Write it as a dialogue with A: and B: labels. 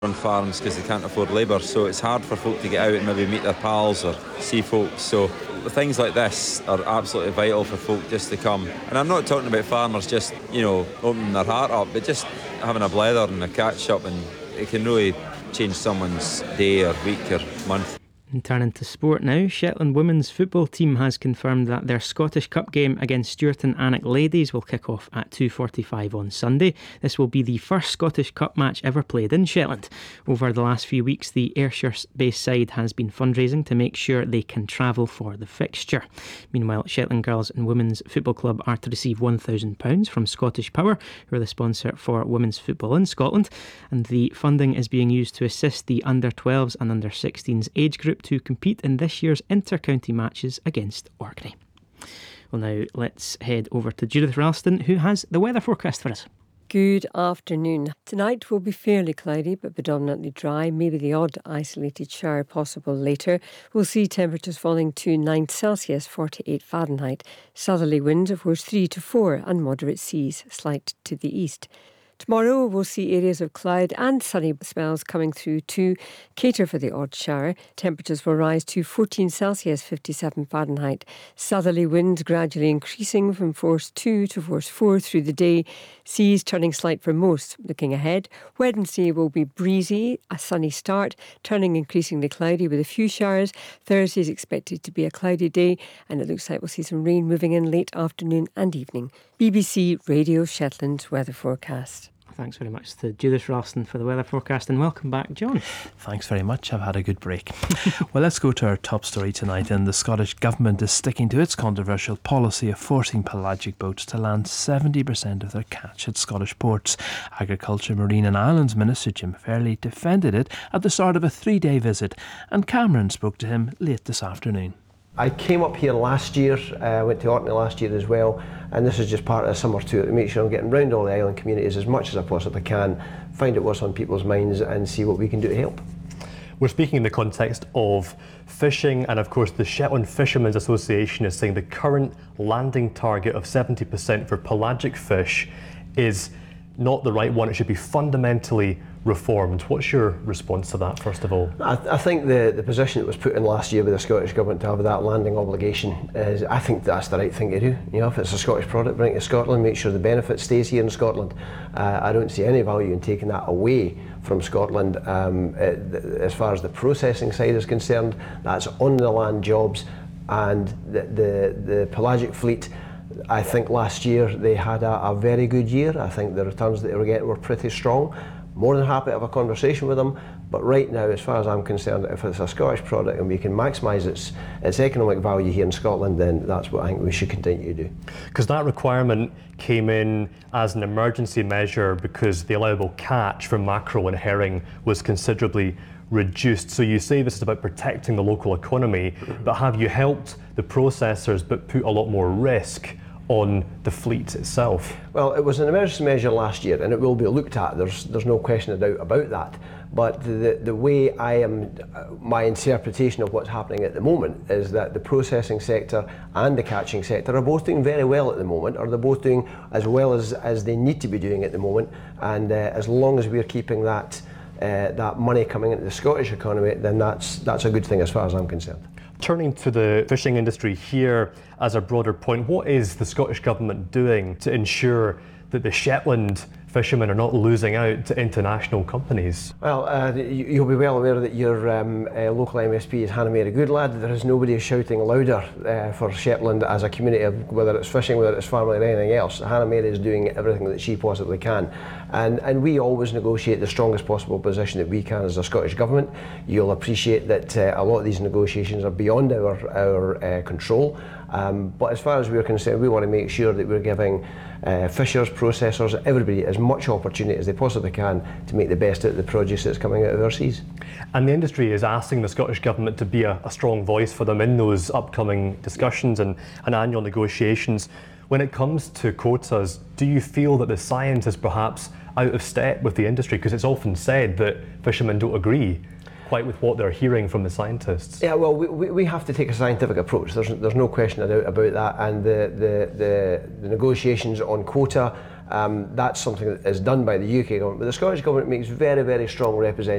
A: on farms because they can't afford labour, so it's hard for folk to get out and maybe meet their pals or see folks. So things like this are absolutely vital for folk just to come. And I'm not talking about farmers just, opening their heart up, but just having a blether and a catch up, and it can really change someone's day or week or month.
B: And turning to sport now, Shetland women's football team has confirmed that their Scottish Cup game against Stuart and Alnwick Ladies will kick off at 2:45 on Sunday. This will be the first Scottish Cup match ever played in Shetland. Over the last few weeks, the Ayrshire-based side has been fundraising to make sure they can travel for the fixture. Meanwhile, Shetland Girls and Women's Football Club are to receive £1,000 from Scottish Power, who are the sponsor for women's football in Scotland, and the funding is being used to assist the under-12s and under-16s age group to compete in this year's inter-county matches against Orkney. Well, now let's head over to Judith Ralston, who has the weather forecast for us.
C: Good afternoon. Tonight will be fairly cloudy but predominantly dry, maybe the odd isolated shower possible later. We'll see temperatures falling to 9 Celsius, 48 Fahrenheit. Southerly winds of course 3 to 4 and moderate seas, slight to the east. Tomorrow we'll see areas of cloud and sunny spells coming through to cater for the odd shower. Temperatures will rise to 14 Celsius, 57 Fahrenheit. Southerly winds gradually increasing from force 2 to force 4 through the day. Seas turning slight for most. Looking ahead, Wednesday will be breezy, a sunny start, turning increasingly cloudy with a few showers. Thursday is expected to be a cloudy day, and it looks like we'll see some rain moving in late afternoon and evening. BBC Radio Shetland weather forecast.
B: Thanks very much to Judith Ralston for the weather forecast, and welcome back, John.
D: Thanks very much. I've had a good break. Well, let's go to our top story tonight. And the Scottish Government is sticking to its controversial policy of forcing pelagic boats to land 70% of their catch at Scottish ports. Agriculture, Marine and Islands Minister Jim Fairley defended it at the start of a 3-day visit, and Cameron spoke to him late this afternoon.
E: I came up here last year, went to Orkney last year as well, and this is just part of a summer tour to make sure I'm getting round all the island communities as much as I possibly can, find out what's on people's minds and see what we can do to help.
F: We're speaking in the context of fishing, and of course the Shetland Fishermen's Association is saying the current landing target of 70% for pelagic fish is not the right one. It should be fundamentally reformed. What's your response to that, first of all?
E: I think the position that was put in last year with the Scottish Government to have that landing obligation is, I think that's the right thing to do. If it's a Scottish product, bring it to Scotland, make sure the benefit stays here in Scotland. I don't see any value in taking that away from Scotland. As far as the processing side is concerned, that's on the land jobs, and the pelagic fleet, I think last year they had a very good year. I think the returns that they were getting were pretty strong. More than happy to have a conversation with them, but right now, as far as I'm concerned, if it's a Scottish product and we can maximise its economic value here in Scotland, then that's what I think we should continue to do.
F: Because that requirement came in as an emergency measure because the allowable catch for mackerel and herring was considerably reduced. So you say this is about protecting the local economy, but have you helped the processors but put a lot more risk on the fleet itself?
E: Well, it was an emergency measure last year, and it will be looked at. There's no question of doubt about that. But the way my interpretation of what's happening at the moment is that the processing sector and the catching sector are both doing very well at the moment, or they're both doing as well as they need to be doing at the moment. And as long as we're keeping that money coming into the Scottish economy, then that's a good thing as far as I'm concerned.
F: Turning to the fishing industry here as a broader point, what is the Scottish Government doing to ensure that the Shetland fishermen are not losing out to international companies?
E: Well, you'll be well aware that your local MSP is Hannah Mary Goodlad. There is nobody shouting louder for Shetland as a community, whether it's fishing, whether it's farming or anything else. Hannah Mary is doing everything that she possibly can. And we always negotiate the strongest possible position that we can as a Scottish Government. You'll appreciate that a lot of these negotiations are beyond our control. But as far as we're concerned, we want to make sure that we're giving fishers, processors, everybody as much opportunity as they possibly can to make the best out of the produce that's coming out of our seas.
F: And the industry is asking the Scottish Government to be a strong voice for them in those upcoming discussions and annual negotiations. When it comes to quotas, do you feel that the science is perhaps out of step with the industry? Because it's often said that fishermen don't agree quite with what they're hearing from the scientists.
E: Yeah, well, we have to take a scientific approach. There's no question about that. And the negotiations on quota, that's something that is done by the UK government. But the Scottish government makes very, very strong representation